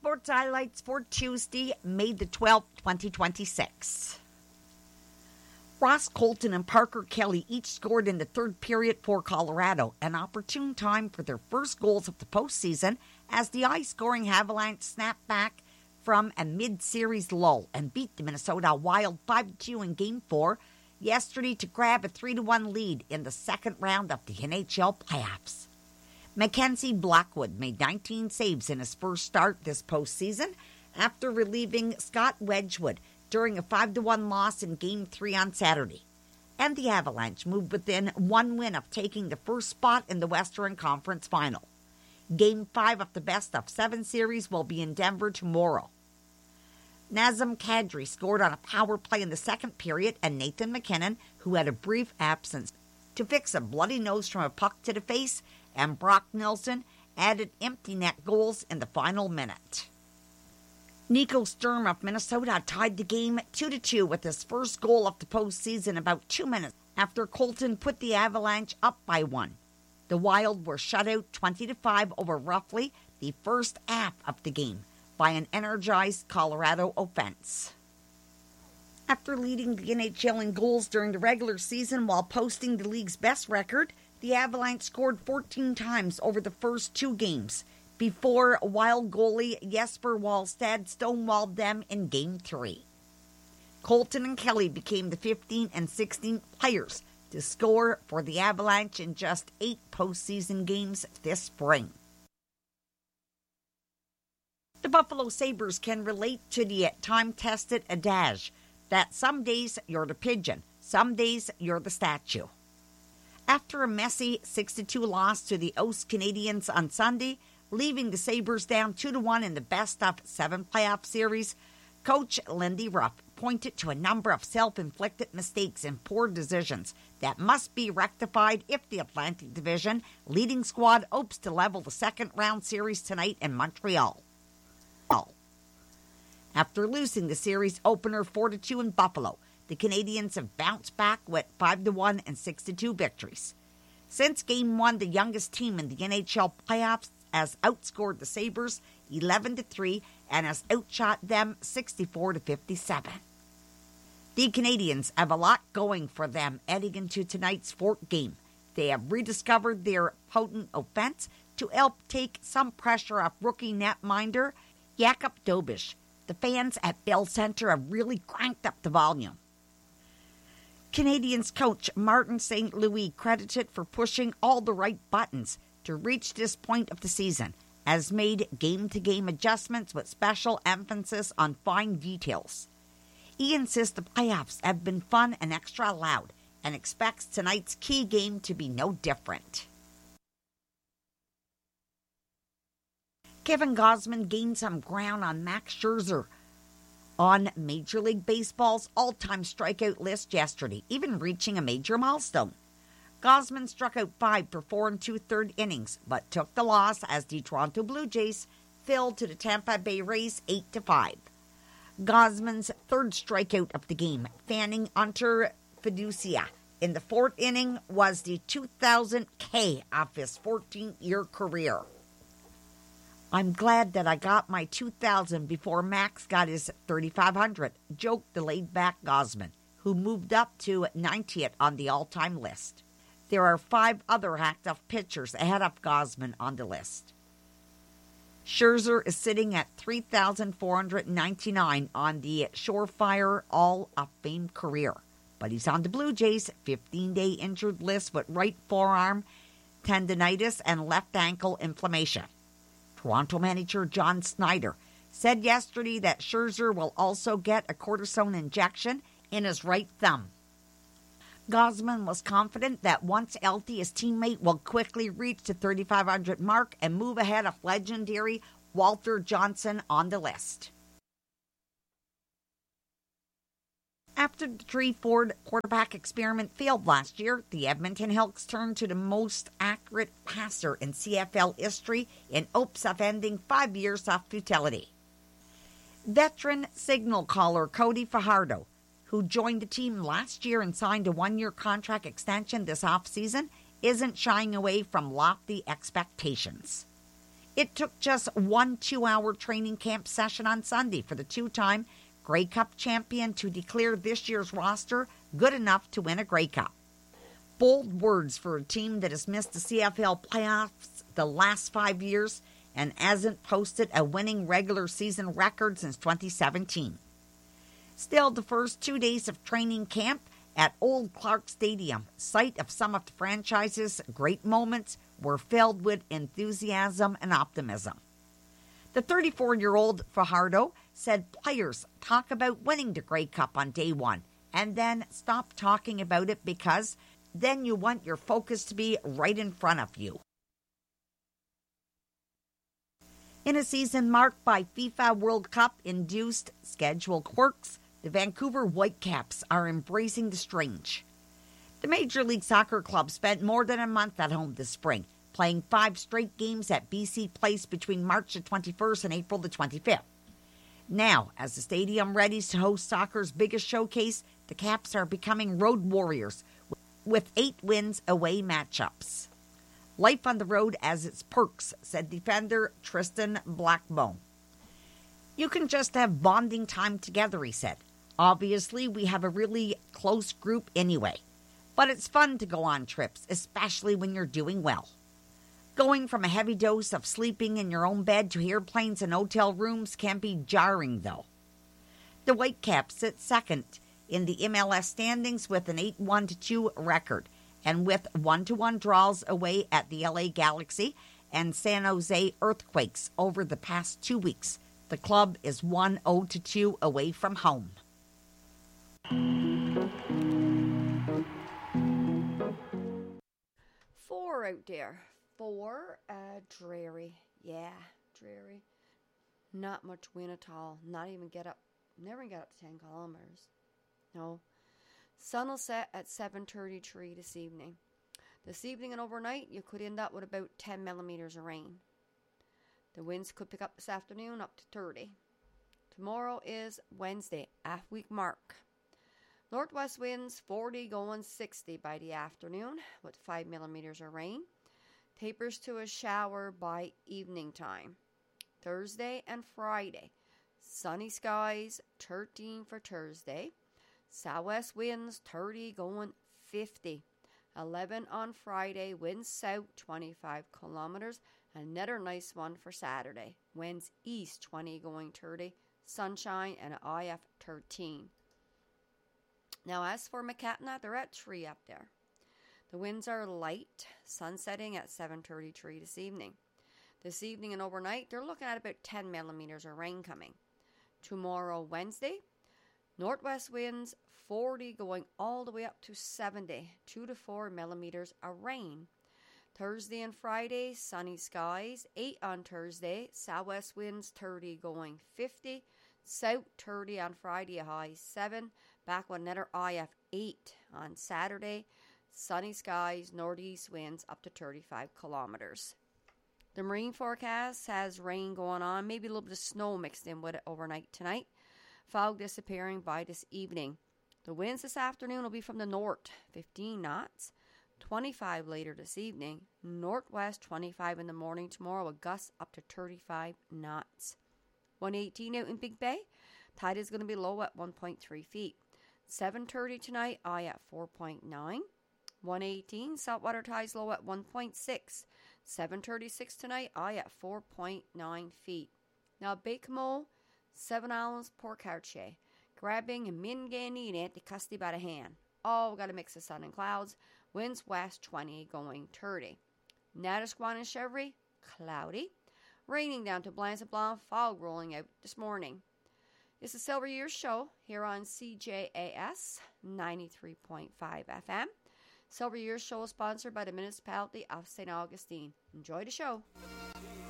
sports highlights for Tuesday, May the 12th, 2026. Ross Colton and Parker Kelly each scored in the third period for Colorado, an opportune time for their first goals of the postseason as the high-scoring Avalanche snapped back from a mid-series lull and beat the Minnesota Wild 5-2 in Game 4 yesterday to grab a 3-1 lead in the second round of the NHL playoffs. Mackenzie Blackwood made 19 saves in his first start this postseason after relieving Scott Wedgwood during a 5-1 loss in Game 3 on Saturday. And the Avalanche moved within one win of taking the first spot in the Western Conference Final. Game 5 of the best-of-7 series will be in Denver tomorrow. Nazem Kadri scored on a power play in the second period, and Nathan McKinnon, who had a brief absence to fix a bloody nose from a puck to the face, and Brock Nelson added empty net goals in the final minute. Nico Sturm of Minnesota tied the game 2-2 with his first goal of the postseason about 2 minutes after Colton put the Avalanche up by 1. The Wild were shut out 20-5 over roughly the first half of the game by an energized Colorado offense. After leading the NHL in goals during the regular season while posting the league's best record, the Avalanche scored 14 times over the first 2 games before Wild goalie Jesper Wallstedt stonewalled them in Game 3. Colton and Kelly became the 15th and 16th players to score for the Avalanche in just 8 postseason games this spring. The Buffalo Sabres can relate to the time-tested adage that some days you're the pigeon, some days you're the statue. After a messy 6-2 loss to the Oast Canadiens on Sunday, leaving the Sabres down 2-1 in the best-of-7 playoff series, Coach Lindy Ruff pointed to a number of self-inflicted mistakes and poor decisions that must be rectified if the Atlantic Division leading squad hopes to level the second-round series tonight in Montreal. After losing the series opener 4-2 in Buffalo, the Canadiens have bounced back with 5-1 and 6-2 victories. Since Game 1, the youngest team in the NHL playoffs has outscored the Sabres 11-3 and has outshot them 64-57. The Canadiens have a lot going for them heading into tonight's fourth game. They have rediscovered their potent offense to help take some pressure off rookie netminder Jakub Dobeš. The fans at Bell Center have really cranked up the volume. Canadiens coach Martin St. Louis credited for pushing all the right buttons to reach this point of the season, has made game-to-game adjustments with special emphasis on fine details. He insists the playoffs have been fun and extra loud and expects tonight's key game to be no different. Kevin Gausman gained some ground on Max Scherzer on Major League Baseball's all-time strikeout list yesterday, even reaching a major milestone. Gausman struck out 5 for 4 2/3 innings, but took the loss as the Toronto Blue Jays fell to the Tampa Bay Rays 8-5. Gausman's third strikeout of the game, fanning Hunter Fiducia in the 4th inning, was the 2,000th K of his 14-year career. I'm glad that I got my 2,000 before Max got his 3,500, joked the laid-back Gausman, who moved up to 90th on the all-time list. There are 5 other hacked-off pitchers ahead of Gausman on the list. Scherzer is sitting at 3,499 on the Surefire Hall of Fame career, but he's on the Blue Jays' 15-day injured list with right forearm tendonitis and left ankle inflammation. Toronto manager John Snyder said yesterday that Scherzer will also get a cortisone injection in his right thumb. Gausman was confident that once healthy, his teammate will quickly reach the 3,500 mark and move ahead of legendary Walter Johnson on the list. After the Tree Ford quarterback experiment failed last year, the Edmonton Elks turned to the most accurate passer in CFL history in hopes of ending 5 years of futility. Veteran signal caller Cody Fajardo, who joined the team last year and signed a 1-year contract extension this offseason, isn't shying away from lofty expectations. It took just one 2-hour training camp session on Sunday for the two-time Grey Cup champion to declare this year's roster good enough to win a Grey Cup. Bold words for a team that has missed the CFL playoffs the last 5 years and hasn't posted a winning regular season record since 2017. Still, the first 2 days of training camp at Old Clark Stadium, site of some of the franchise's great moments, were filled with enthusiasm and optimism. The 34-year-old Fajardo said players talk about winning the Grey Cup on day one and then stop talking about it because then you want your focus to be right in front of you. In a season marked by FIFA World Cup-induced schedule quirks, the Vancouver Whitecaps are embracing the strange. The Major League Soccer club spent more than a month at home this spring, playing 5 straight games at BC Place between March the 21st and April the 25th. Now, as the stadium readies to host soccer's biggest showcase, the Caps are becoming road warriors with 8 wins away matchups. Life on the road has its perks, said defender Tristan Blackmon. You can just have bonding time together, he said. Obviously, we have a really close group anyway. But it's fun to go on trips, especially when you're doing well. Going from a heavy dose of sleeping in your own bed to airplanes and hotel rooms can be jarring, though. The Whitecaps sit second in the MLS standings with an 8-1-2 record, and with 1-1 draws away at the LA Galaxy and San Jose Earthquakes over the past 2 weeks. The club is 1-0-2 away from home. 4 out there. 4, dreary. Yeah, dreary. Not much wind at all. Never even get up to 10 kilometers. No. Sun will set at 7:33 this evening. This evening and overnight, you could end up with about 10 millimeters of rain. The winds could pick up this afternoon up to 30. Tomorrow is Wednesday, half-week mark. Northwest winds 40 going 60 by the afternoon with 5 millimeters of rain. Tapers to a shower by evening time. Thursday and Friday, sunny skies, 13 for Thursday. Southwest winds 30 going 50. 11 on Friday, winds south 25 kilometers. Another nice one for Saturday. Winds east 20 going 30. Sunshine and an IF 13. Now as for Macatana, they're at 3 up there. The winds are light, sun setting at 7:33 this evening. This evening and overnight, they're looking at about 10 millimeters of rain coming. Tomorrow, Wednesday, northwest winds 40 going all the way up to 70, 2 to 4 millimeters of rain. Thursday and Friday, sunny skies, 8 on Thursday, southwest winds 30 going 50, south 30 on Friday, a high 7, back with another IF 8 on Saturday, sunny skies, northeast winds up to 35 kilometers. The marine forecast has rain going on, maybe a little bit of snow mixed in with it overnight tonight. Fog disappearing by this evening. The winds this afternoon will be from the north, 15 knots, 25 later this evening, northwest 25 in the morning tomorrow with gusts up to 35 knots. 118 out in Big Bay, tide is going to be low at 1.3 feet. 7:30 tonight, I at 4.9. 118, saltwater tides low at 1.6. 7:36 tonight, I at 4.9 feet. Now Bakemo, 7 Islands, Port Cartier. Grabbing and Mingan at the custody by the hand. Oh, got a mix of sun and clouds. Winds west 20 going 30. Natisquan and Chevry, cloudy. Raining down to Blanc and Blanc, fog rolling out this morning. It's the Silver Years Show here on CJAS 93.5 FM. Silver Years Show is sponsored by the Municipality of St. Augustine. Enjoy the show.